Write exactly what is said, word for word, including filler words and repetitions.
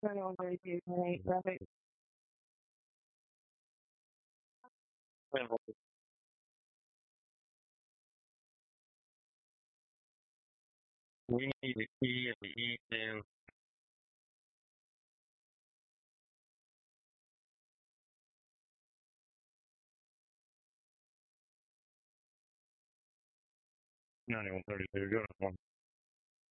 ninety-one thirty-two point eight traffic. We need the key at the east end. ninety-one thirty-two, go to one.